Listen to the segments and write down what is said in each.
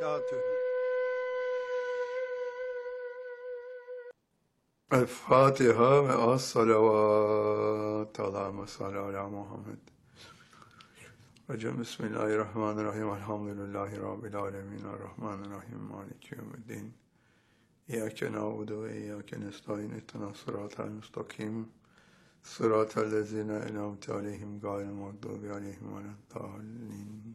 وبركاته. El-Fatiha ve as-salavat. Allahümme salli ala Muhammed. Hocam Bismillahirrahmanirrahim. Elhamdülillahi Rabbil alemin. Errahmanirrahim. Maliki yevmiddin. İyyâke na'budu ve iyyâke nestaîn. İhdinas sıratal mustakim. Sıratal lezîne en'amte aleyhim gayril mağdûbi aleyhim veleddâllin.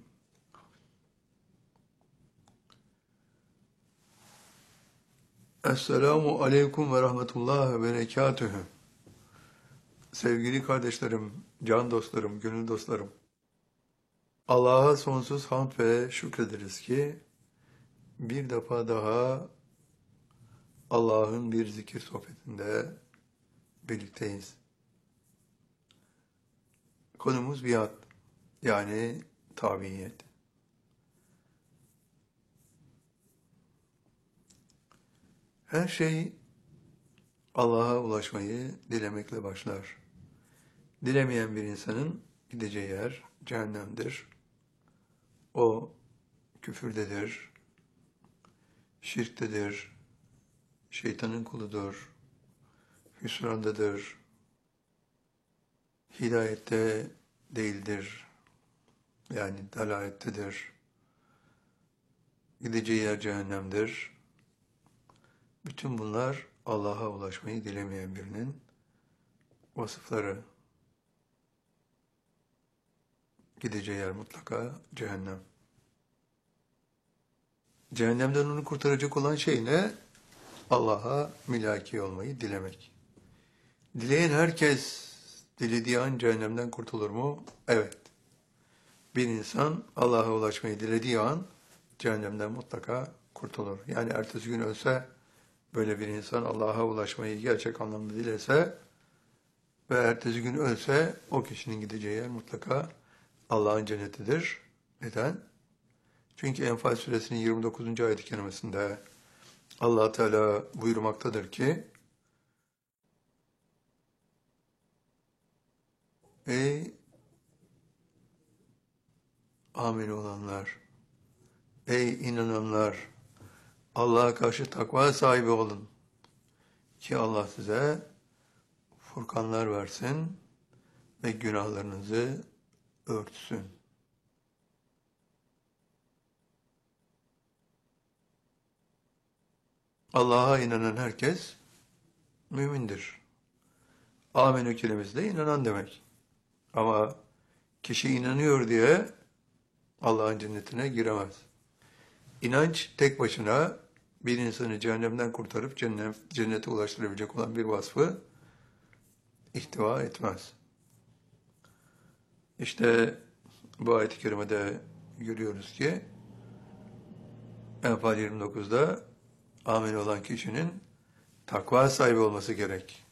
Esselamu aleyküm ve rahmetullah ve berekatühü. Sevgili kardeşlerim, can dostlarım, gönül dostlarım. Allah'a sonsuz hamd ve şükrederiz ki bir defa daha Allah'ın bir zikir sohbetinde birlikteyiz. Konumuz biat, yani tabiyet. Her şey Allah'a ulaşmayı dilemekle başlar. Dilemeyen bir insanın gideceği yer cehennemdir. O küfürdedir, şirktedir, şeytanın kuludur, hüsrandadır, hidayette değildir, yani dalalettedir. Gideceği yer cehennemdir. Bütün bunlar Allah'a ulaşmayı dilemeyen birinin vasıfları. Gideceği yer mutlaka cehennem. Cehennemden onu kurtaracak olan şey ne? Allah'a mülaki olmayı dilemek. Dileyen herkes dilediği an cehennemden kurtulur mu? Evet. Bir insan Allah'a ulaşmayı dilediği an cehennemden mutlaka kurtulur. Yani ertesi gün ölse, böyle bir insan Allah'a ulaşmayı gerçek anlamda dilese ve ertesi gün ölse, o kişinin gideceği yer mutlaka Allah'ın cennetidir. Neden? Çünkü Enfal suresinin 29. ayet-i kerimesinde Allah Teala buyurmaktadır ki, ey amin olanlar, ey inananlar, Allah'a karşı takva sahibi olun ki Allah size furkanlar versin ve günahlarınızı örtsün. Allah'a inanan herkes mümindir. Amenü kelimesi de inanan demek. Ama kişi inanıyor diye Allah'ın cennetine giremez. İnanç tek başına bir insanı cehennemden kurtarıp cennete ulaştırabilecek olan bir vasfı ihtiva etmez. İşte bu ayet-i kerimede görüyoruz ki Enfal 29'da amin olan kişinin takva sahibi olması gerek.